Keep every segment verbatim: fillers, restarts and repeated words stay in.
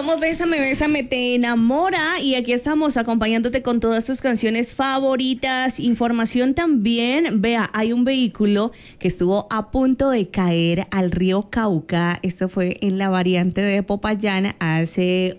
somos Bésame, Bésame, te enamora y aquí estamos acompañándote con todas tus canciones favoritas. Información también, vea, hay un vehículo que estuvo a punto de caer al río Cauca. Esto fue en la variante de Popayán hace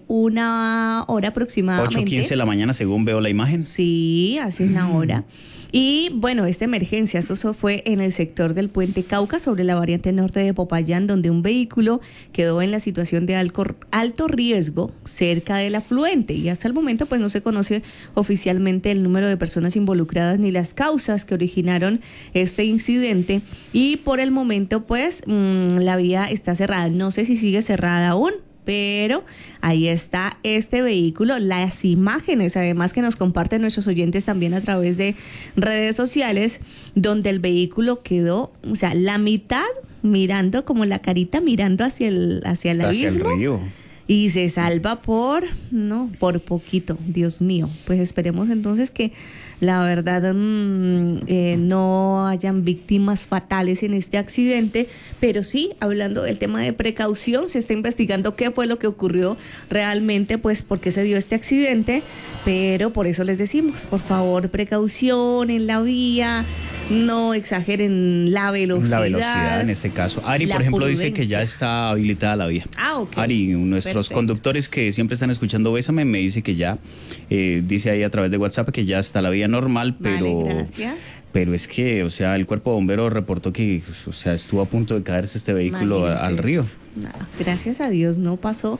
una hora aproximadamente. ocho quince de la mañana, según veo la imagen. Sí, hace una hora. Y bueno, esta emergencia, eso fue en el sector del puente Cauca sobre la variante norte de Popayán, donde un vehículo quedó en la situación de alto, alto riesgo cerca del afluente y hasta el momento pues no se conoce oficialmente el número de personas involucradas ni las causas que originaron este incidente y por el momento pues mmm, la vía está cerrada, no sé si sigue cerrada aún. Pero ahí está este vehículo, las imágenes además que nos comparten nuestros oyentes también a través de redes sociales, donde el vehículo quedó, o sea, la mitad mirando, como la carita mirando hacia el, hacia el hacia abismo. el río. Y se salva por, no, por poquito, Dios mío. Pues esperemos entonces que la verdad mmm, eh, no hayan víctimas fatales en este accidente, pero sí, hablando del tema de precaución, se está investigando qué fue lo que ocurrió realmente, pues por qué se dio este accidente, pero por eso les decimos, por favor, precaución en la vía, no exageren la velocidad. La velocidad en este caso. Ari, por ejemplo, prudencia. Dice que ya está habilitada la vía. Ah, ok. Ari, nuestros Perfecto. Conductores que siempre están escuchando Bésame, me dice que ya, eh, dice ahí a través de WhatsApp que ya está la vía normal, pero... Vale, gracias. Pero es que, o sea, el cuerpo de bomberos reportó que, o sea, estuvo a punto de caerse este vehículo a, al río. No, gracias a Dios no pasó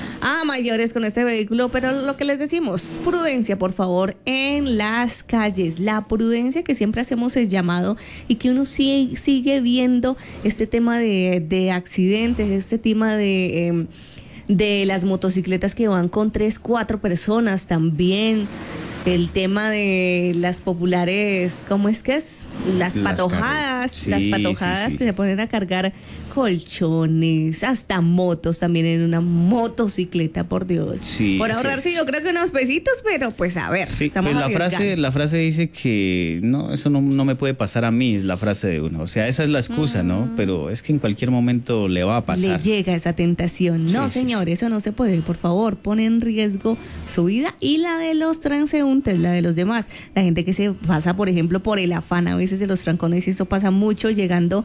a mayores con este vehículo, pero lo que les decimos, prudencia, por favor, en las calles. La prudencia que siempre hacemos el llamado y que uno sigue, sigue viendo este tema de, de accidentes, este tema de... Eh, de las motocicletas que van con tres, cuatro personas también. El tema de las populares, ¿cómo es que es? Las, las patojadas, sí, las patojadas sí, sí. que se ponen a cargar colchones, hasta motos también en una motocicleta, por Dios. Sí, por ahorrarse sí. yo creo que unos pesitos, pero pues a ver, sí, estamos pues la frase, la frase dice que no, eso no, no me puede pasar a mí, es la frase de uno. O sea, esa es la excusa, mm. ¿no? Pero es que en cualquier momento le va a pasar. Le llega esa tentación. No, sí, señor, sí, sí. eso no se puede. Por favor, pone en riesgo su vida y la de los transeúntes, la de los demás. La gente que se pasa, por ejemplo, por el afán a veces de los trancones, y eso pasa mucho llegando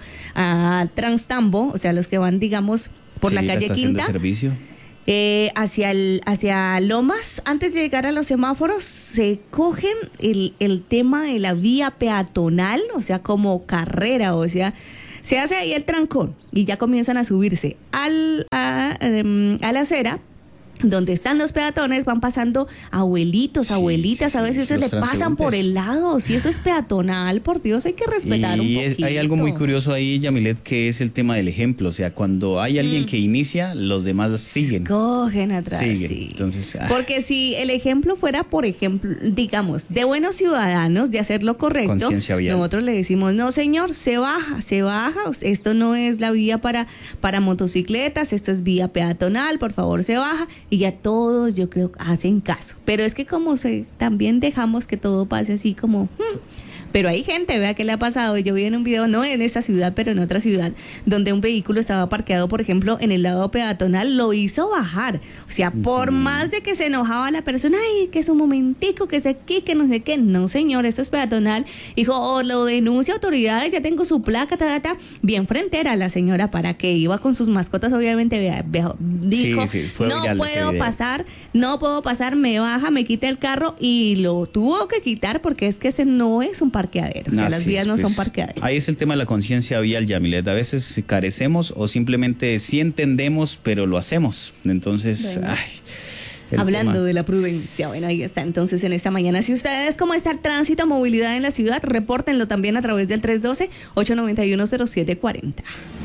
a Transtambo, o sea, los que van, digamos, por sí, la calle la Quinta. De servicio. Eh, hacia el, hacia Lomas, antes de llegar a los semáforos, se cogen el, el tema de la vía peatonal, o sea, como carrera, o sea, se hace ahí el trancón y ya comienzan a subirse al, a, um, a la acera, donde están los peatones, van pasando abuelitos, sí, abuelitas, sí, a veces sí, le pasan por el lado. Si eso es peatonal, por Dios, hay que respetar y un poquito. Hay algo muy curioso ahí, Yamilet, que es el tema del ejemplo. O sea, cuando hay alguien mm. que inicia, los demás siguen. Cogen atrás, siguen. Sí. Entonces, porque si el ejemplo fuera, por ejemplo, digamos, de buenos ciudadanos, de hacer lo correcto, nosotros le decimos, no señor, se baja, se baja, esto no es la vía para, para motocicletas, esto es vía peatonal, por favor se baja. Y ya todos, yo creo, hacen caso. Pero es que como se también dejamos que todo pase así como... Hmm. Pero hay gente, vea qué le ha pasado. Yo vi en un video, no en esta ciudad, pero en otra ciudad, donde un vehículo estaba parqueado, por ejemplo, en el lado peatonal, lo hizo bajar. O sea, por uh-huh. más de que se enojaba la persona, ay, que es un momentico, que se aquí, que no sé qué. No, señor, esto es peatonal. Dijo, oh, lo denuncia autoridades, ya tengo su placa, ta, ta, ta. Bien frentera la señora, para que iba con sus mascotas, obviamente, vea, vea, dijo, sí, sí, fue no puedo pasar, no puedo pasar, me baja, me quita el carro y lo tuvo que quitar porque es que ese no es un parqueadero, o sea, Así las vías es, no pues, son parqueaderos. Ahí es el tema de la conciencia vial, Yamilet. A veces carecemos o simplemente sí entendemos, pero lo hacemos. Entonces, bueno. ay... Hablando tema. de la prudencia, bueno, ahí está entonces en esta mañana. Si ustedes, ¿cómo está el tránsito, movilidad en la ciudad? Repórtenlo también a través del tres uno dos, ocho nueve uno, cero siete cuatro cero.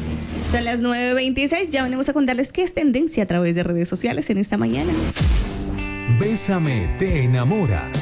Son las nueve veintiséis, ya venimos a contarles qué es tendencia a través de redes sociales en esta mañana. Bésame, te enamora.